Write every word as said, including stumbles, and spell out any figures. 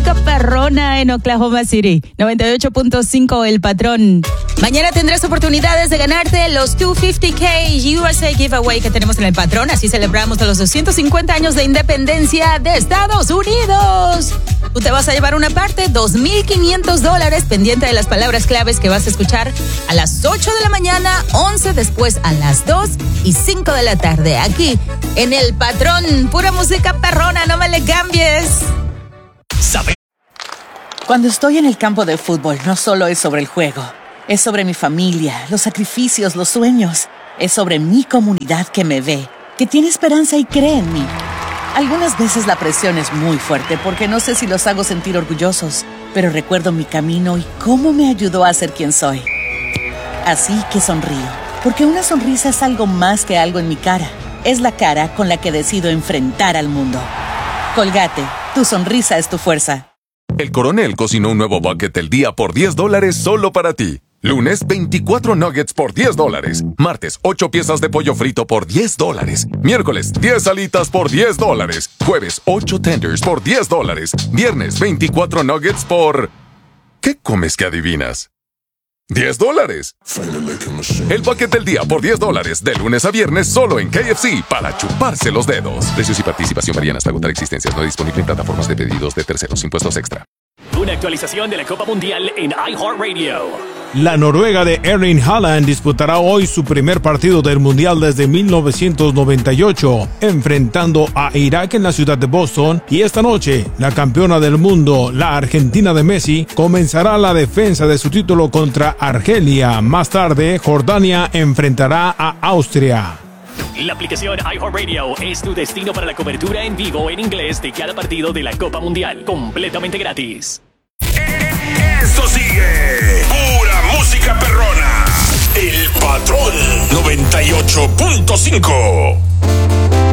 música perrona en Oklahoma City. noventa y ocho punto cinco El Patrón. Mañana tendrás oportunidades de ganarte los doscientos cincuenta K U S A Giveaway que tenemos en El Patrón. Así celebramos los doscientos cincuenta años de independencia de Estados Unidos. Tú te vas a llevar una parte, dos mil quinientos dólares, pendiente de las palabras claves que vas a escuchar a las ocho de la mañana, once después a las dos y cinco de la tarde. Aquí en El Patrón, pura música perrona, no me le cambies. ¿Sabe? Cuando estoy en el campo de fútbol, no solo es sobre el juego. Es sobre mi familia, los sacrificios, los sueños. Es sobre mi comunidad que me ve, que tiene esperanza y cree en mí. Algunas veces la presión es muy fuerte porque no sé si los hago sentir orgullosos, pero recuerdo mi camino y cómo me ayudó a ser quien soy. Así que sonrío, porque una sonrisa es algo más que algo en mi cara. Es la cara con la que decido enfrentar al mundo. Colgate, tu sonrisa es tu fuerza. El Coronel cocinó un nuevo bucket del día por diez dólares solo para ti. Lunes, veinticuatro nuggets por diez dólares. Martes, ocho piezas de pollo frito por diez dólares. Miércoles, diez alitas por diez dólares. Jueves, ocho tenders por diez dólares. Viernes, veinticuatro nuggets por... ¿Qué comes que adivinas? diez dólares. El bucket del día por diez dólares. De lunes a viernes solo en K F C para chuparse los dedos. Precios y participación varían hasta agotar existencias. No disponible en plataformas de pedidos de terceros. Impuestos extra. Una actualización de la Copa Mundial en iHeartRadio. La Noruega de Erling Haaland disputará hoy su primer partido del Mundial desde mil novecientos noventa y ocho, enfrentando a Irak en la ciudad de Boston, y esta noche, la campeona del mundo, la Argentina de Messi, comenzará la defensa de su título contra Argelia. Más tarde, Jordania enfrentará a Austria. La aplicación iHeartRadio es tu destino para la cobertura en vivo en inglés de cada partido de la Copa Mundial, completamente gratis. Esto sigue pura música perrona. El Patrón noventa y ocho punto cinco.